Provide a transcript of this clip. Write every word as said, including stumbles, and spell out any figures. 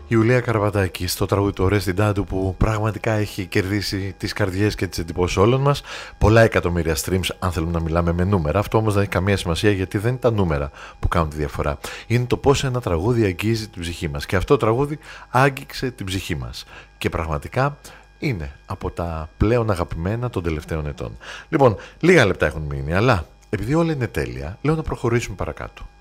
Ιουλία Καρβατάκη στο τραγούδι του Ρεστιντά του, που πραγματικά έχει κερδίσει τις καρδιές και τις εντυπώσεις όλων μας. Πολλά εκατομμύρια streams, αν θέλουμε να μιλάμε με νούμερα. Αυτό όμως δεν έχει καμία σημασία, γιατί δεν είναι τα νούμερα που κάνουν τη διαφορά. Είναι το πώς ένα τραγούδι αγγίζει την ψυχή μας. Και αυτό το τραγούδι άγγιξε την ψυχή μας. Και πραγματικά είναι από τα πλέον αγαπημένα των τελευταίων ετών. Λοιπόν, λίγα λεπτά έχουν μείνει, αλλά επειδή όλα είναι τέλεια, λέω να προχωρήσουμε παρακάτω.